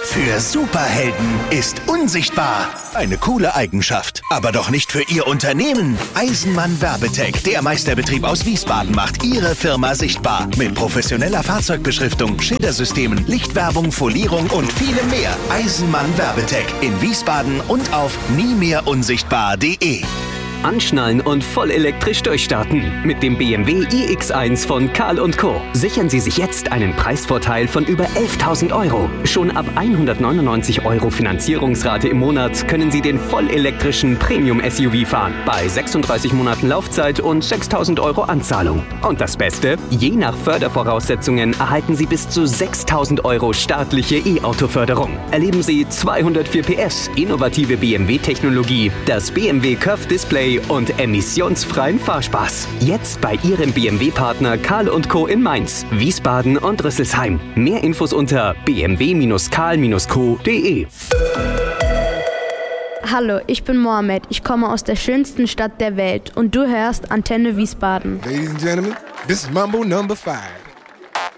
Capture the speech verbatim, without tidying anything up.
Für Superhelden ist unsichtbar eine coole Eigenschaft. Aber doch nicht für Ihr Unternehmen. Eisenmann Werbetech, der Meisterbetrieb aus Wiesbaden, macht Ihre Firma sichtbar. Mit professioneller Fahrzeugbeschriftung, Schildersystemen, Lichtwerbung, Folierung und vielem mehr. Eisenmann Werbetech in Wiesbaden und auf nie mehr unsichtbar punkt de. Anschnallen und voll elektrisch durchstarten. Mit dem B M W i X eins von Karl und Co. Sichern Sie sich jetzt einen Preisvorteil von über elftausend Euro. Schon ab hundertneunundneunzig Euro Finanzierungsrate im Monat können Sie den vollelektrischen Premium-S U V fahren. Bei sechsunddreißig Monaten Laufzeit und sechstausend Euro Anzahlung. Und das Beste? Je nach Fördervoraussetzungen erhalten Sie bis zu sechstausend Euro staatliche E-Auto-Förderung. Erleben Sie zweihundertvier P S, innovative B M W-Technologie, das B M W Curve Display und emissionsfreien Fahrspaß. Jetzt bei Ihrem B M W-Partner Karl und Co. in Mainz, Wiesbaden und Rüsselsheim. Mehr Infos unter b m w karl co punkt de. Hallo, ich bin Mohammed. Ich komme aus der schönsten Stadt der Welt und du hörst Antenne Wiesbaden. Ladies and gentlemen, this is Mambo number five.